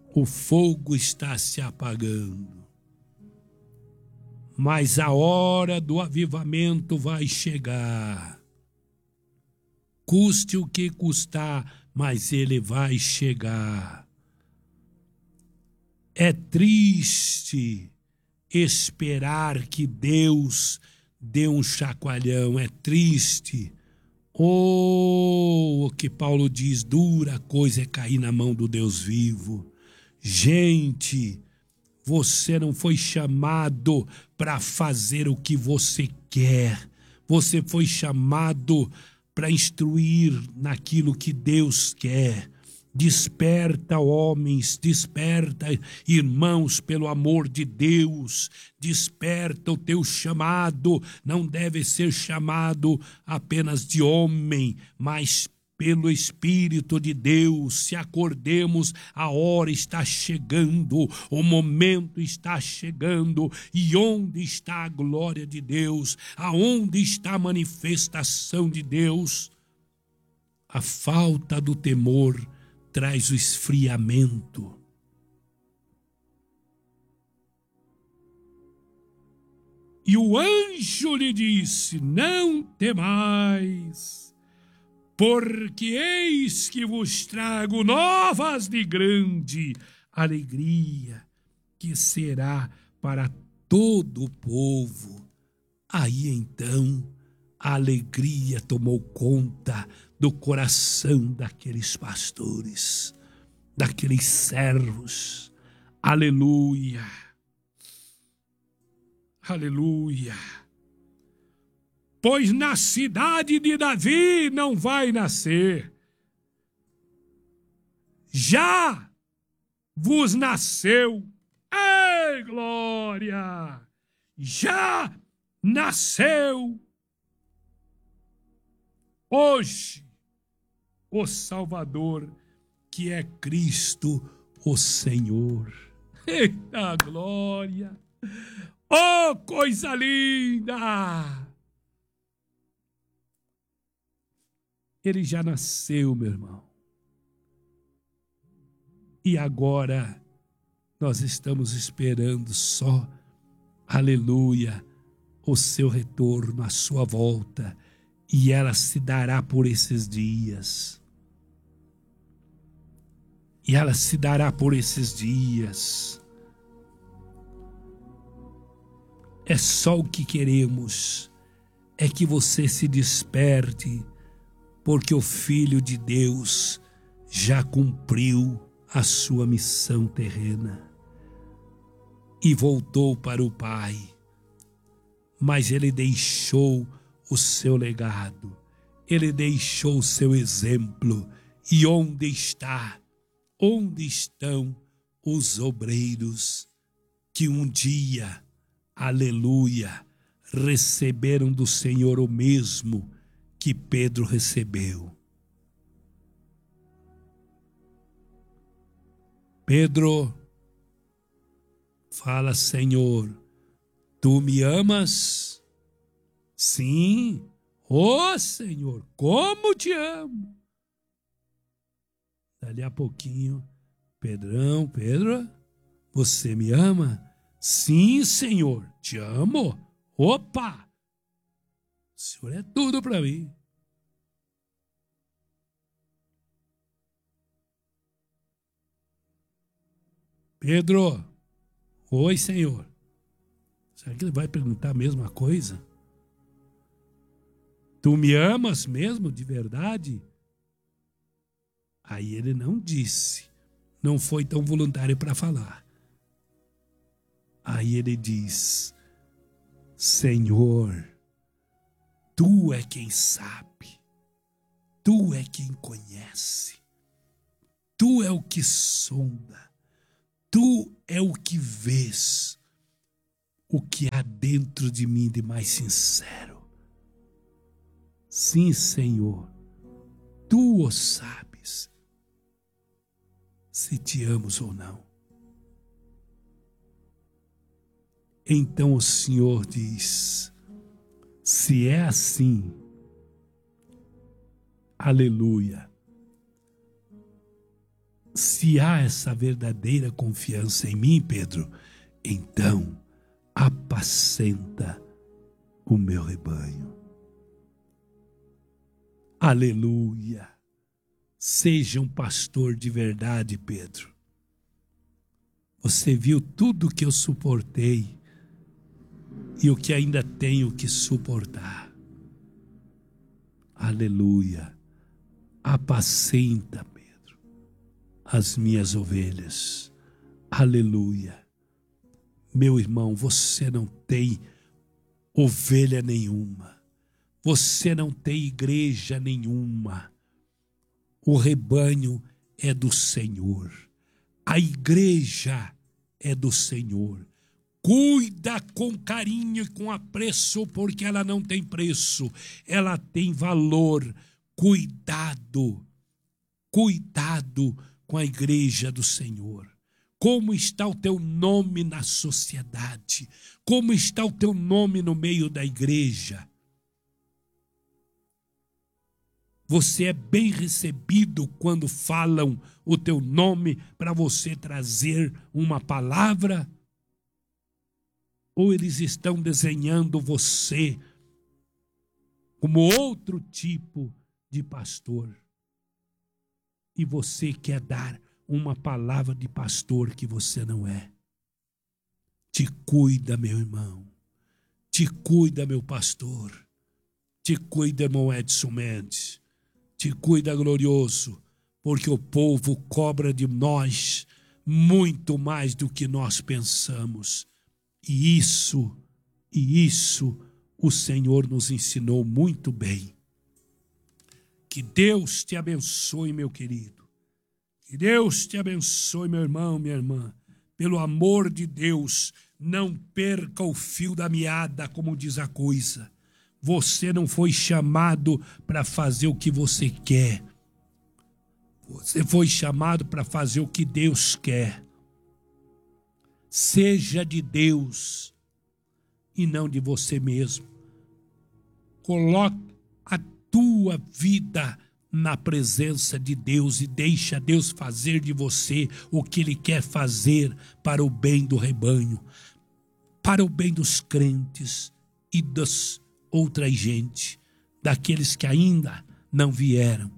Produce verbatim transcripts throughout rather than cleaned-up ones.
O fogo está se apagando, mas a hora do avivamento vai chegar. Custe o que custar, mas ele vai chegar. É triste esperar que Deus dê um chacoalhão, é triste. Oh, o que Paulo diz, dura coisa é cair na mão do Deus vivo. Gente, você não foi chamado para fazer o que você quer. Você foi chamado para instruir naquilo que Deus quer. Desperta, homens, desperta, irmãos, pelo amor de Deus. Desperta, o teu chamado não deve ser chamado apenas de homem, mas pelo Espírito de Deus. Se acordemos, a hora está chegando, o momento está chegando. E onde está a glória de Deus? Aonde está a manifestação de Deus? A falta do temor traz o esfriamento. E o anjo lhe disse: não temais, porque eis que vos trago novas de grande alegria, que será para todo o povo. Aí então a alegria tomou conta do coração daqueles pastores, daqueles servos. Aleluia, aleluia. Pois na cidade de Davi não vai nascer, já vos nasceu, ei, glória, já nasceu hoje o Salvador, que é Cristo o Senhor. Eita glória! Oh, coisa linda! Ele já nasceu, meu irmão. E agora nós estamos esperando só, aleluia, o seu retorno, a sua volta. E ela se dará por esses dias. E ela se dará por esses dias. É só o que queremos, é que você se desperte, porque o Filho de Deus já cumpriu a sua missão terrena e voltou para o Pai, mas ele deixou o seu legado, ele deixou o seu exemplo. E onde está, onde estão os obreiros que um dia, aleluia, receberam do Senhor o mesmo que Pedro recebeu? Pedro fala: Senhor, tu me amas? Sim. Ô Senhor, como te amo. Dali a pouquinho, Pedrão, Pedro, você me ama? Sim, Senhor, te amo. Opa! O Senhor é tudo para mim. Pedro, oi, Senhor. Será que ele vai perguntar a mesma coisa? Tu me amas mesmo, de verdade? Aí ele não disse, não foi tão voluntário para falar. Aí ele diz: Senhor, tu é quem sabe, tu é quem conhece, tu é o que sonda, tu é o que vês o que há dentro de mim de mais sincero. Sim, Senhor, tu o sabes, se te amos ou não. Então o Senhor diz: se é assim, aleluia, Se há essa verdadeira confiança em mim, Pedro, então apacenta o meu rebanho. Aleluia! Seja um pastor de verdade, Pedro. Você viu tudo que eu suportei e o que ainda tenho que suportar. Aleluia! Apacenta, Pedro, as minhas ovelhas. Aleluia! Meu irmão, você não tem ovelha nenhuma. Você não tem igreja nenhuma. O rebanho é do Senhor. A igreja é do Senhor. Cuida com carinho e com apreço, porque ela não tem preço. Ela tem valor. Cuidado. Cuidado com a igreja do Senhor. Como está o teu nome na sociedade? Como está o teu nome no meio da igreja? Você é bem recebido quando falam o teu nome para você trazer uma palavra? Ou eles estão desenhando você como outro tipo de pastor? E você quer dar uma palavra de pastor que você não é? Te cuida, meu irmão. Te cuida, meu pastor. Te cuida, irmão Edson Mendes. Te cuida, glorioso, porque o povo cobra de nós muito mais do que nós pensamos. E isso, e isso o Senhor nos ensinou muito bem. Que Deus te abençoe, meu querido. Que Deus te abençoe, meu irmão, minha irmã. Pelo amor de Deus, não perca o fio da meada, como diz a coisa. Você não foi chamado para fazer o que você quer. Você foi chamado para fazer o que Deus quer. Seja de Deus e não de você mesmo. Coloque a tua vida na presença de Deus e deixa Deus fazer de você o que Ele quer fazer para o bem do rebanho, para o bem dos crentes e das outra gente, daqueles que ainda não vieram.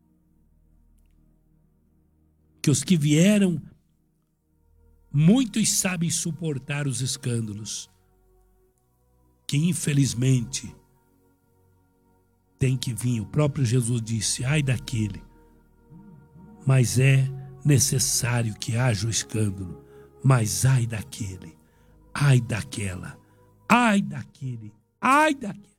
Que os que vieram, muitos sabem suportar os escândalos, que infelizmente tem que vir. O próprio Jesus disse, ai daquele, mas é necessário que haja o escândalo, mas ai daquele, ai daquela, ai daquele, ai daquele.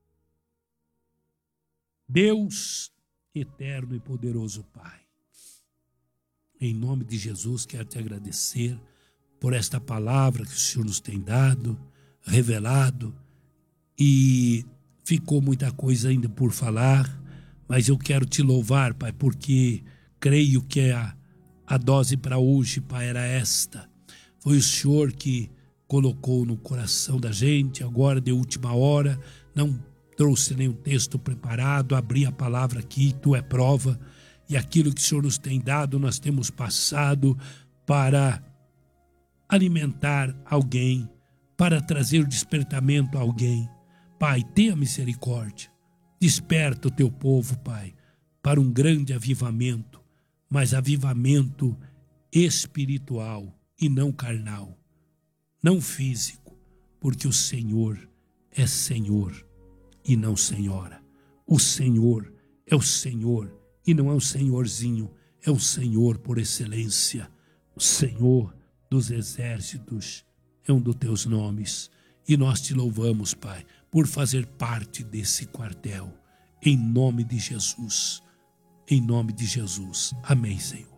Deus eterno e poderoso Pai, em nome de Jesus quero te agradecer por esta palavra que o Senhor nos tem dado, revelado, e ficou muita coisa ainda por falar, mas eu quero te louvar, Pai, porque creio que a, a dose para hoje, Pai, era esta. Foi o Senhor que colocou no coração da gente, agora de última hora, não trouxe nenhum texto preparado, abri a palavra aqui, tu é prova, e aquilo que o Senhor nos tem dado, nós temos passado para alimentar alguém, para trazer o despertamento a alguém. Pai, tenha misericórdia, desperta o teu povo, Pai, para um grande avivamento, mas avivamento espiritual e não carnal, não físico, porque o Senhor é Senhor e não senhora. O Senhor é o Senhor e não é um senhorzinho, é o Senhor por excelência. O Senhor dos exércitos é um dos teus nomes. E nós te louvamos, Pai, por fazer parte desse quartel. Em nome de Jesus. Em nome de Jesus. Amém, Senhor.